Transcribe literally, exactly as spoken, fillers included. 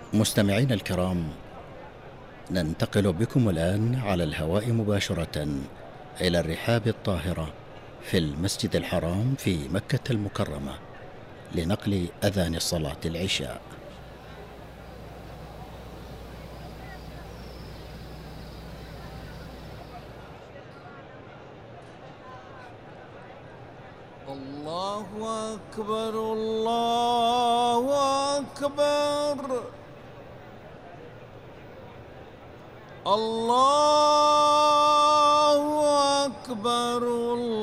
مستمعينا الكرام، ننتقل بكم الآن على الهواء مباشرة إلى الرحاب الطاهرة في المسجد الحرام في مكة المكرمة لنقل أذان صلاة العشاء. الله أكبر الله أكبر الله أكبر الله